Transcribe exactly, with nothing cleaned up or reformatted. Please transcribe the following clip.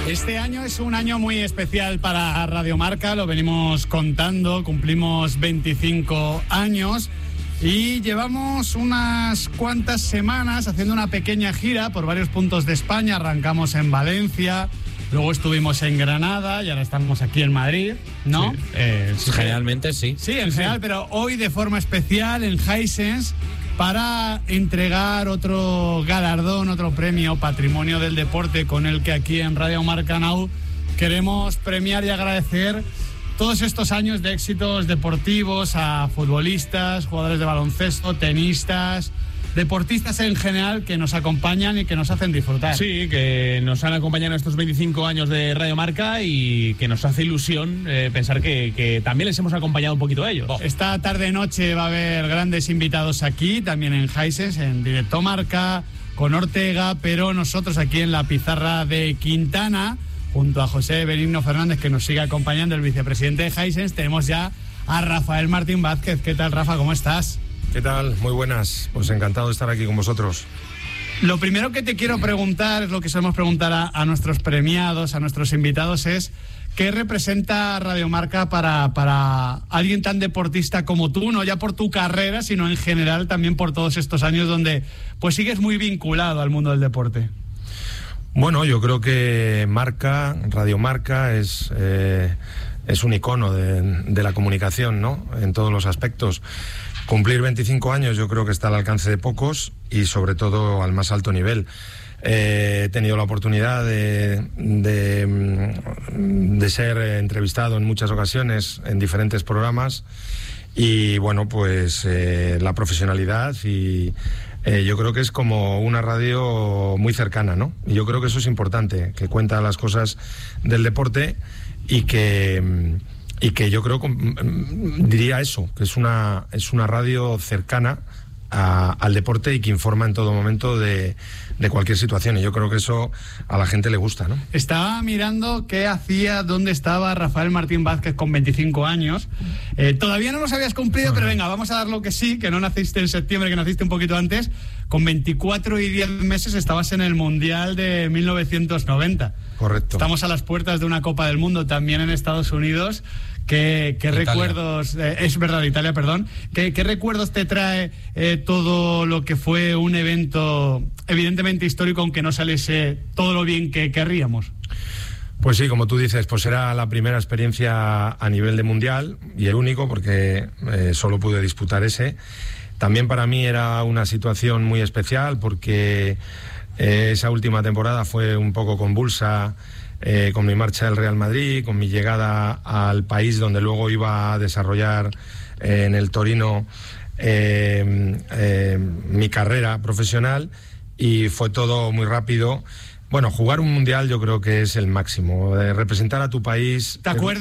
Este año es un año muy especial para Radio Marca, lo venimos contando, cumplimos veinticinco años y llevamos unas cuantas semanas haciendo una pequeña gira por varios puntos de España. Arrancamos en Valencia, luego estuvimos en Granada y ahora estamos aquí en Madrid, ¿no? Sí, eh, sí, generalmente sí. Sí, en general, sí. Pero hoy de forma especial en Hisense para entregar otro galardón, otro premio Patrimonio del Deporte, con el que aquí en Radio Marca Now queremos premiar y agradecer todos estos años de éxitos deportivos a futbolistas, jugadores de baloncesto, tenistas, deportistas en general que nos acompañan y que nos hacen disfrutar. Sí, que nos han acompañado en estos veinticinco años de Radio Marca y que nos hace ilusión eh, pensar que, que también les hemos acompañado un poquito a ellos. Oh. Esta tarde-noche va a haber grandes invitados aquí, también en Hisense, en Directo Marca, con Ortega, pero nosotros aquí en la pizarra de Quintana, junto a José Benigno Fernández, que nos sigue acompañando, el vicepresidente de Hisense, tenemos ya a Rafael Martín Vázquez. ¿Qué tal, Rafa? ¿Cómo estás? ¿Qué tal? Muy buenas. Pues encantado de estar aquí con vosotros. Lo primero que te quiero preguntar, es lo que solemos preguntar a, a nuestros premiados, a nuestros invitados, es ¿qué representa Radio Marca para, para alguien tan deportista como tú? No ya por tu carrera, sino en general también por todos estos años donde pues sigues muy vinculado al mundo del deporte. Bueno, yo creo que Marca, Radio Marca, es, eh, es un icono de, de la comunicación, ¿no? En todos los aspectos. Cumplir veinticinco años yo creo que está al alcance de pocos y sobre todo al más alto nivel. Eh, he tenido la oportunidad de, de, de ser entrevistado en muchas ocasiones en diferentes programas y bueno, pues eh, la profesionalidad y eh, yo creo que es como una radio muy cercana, ¿no? Y yo creo que eso es importante, que cuenta las cosas del deporte y que... Y que yo creo, diría eso, que es una, es una radio cercana a, al deporte y que informa en todo momento de, de cualquier situación. Y yo creo que eso a la gente le gusta, ¿no? Estaba mirando qué hacía, dónde estaba Rafael Martín Vázquez con veinticinco años. Eh, todavía no los habías cumplido, pero venga, vamos a dar lo que sí, que no naciste en septiembre, que naciste un poquito antes. Con veinticuatro y diez meses estabas en el Mundial de mil novecientos noventa. Correcto. Estamos a las puertas de una Copa del Mundo también en Estados Unidos. ¿Qué, qué recuerdos, eh, es verdad, Italia, perdón, ¿qué, qué recuerdos te trae eh, todo lo que fue un evento evidentemente histórico, aunque no saliese todo lo bien que querríamos? Pues sí, como tú dices, pues era la primera experiencia a nivel de mundial y el único, porque eh, solo pude disputar ese. También para mí era una situación muy especial porque eh, esa última temporada fue un poco convulsa. Eh, con mi marcha del Real Madrid, con mi llegada al país donde luego iba a desarrollar eh, en el Torino eh, eh, mi carrera profesional y fue todo muy rápido. Bueno, jugar un mundial yo creo que es el máximo. Eh, representar a tu país... ¿Te acuerdas?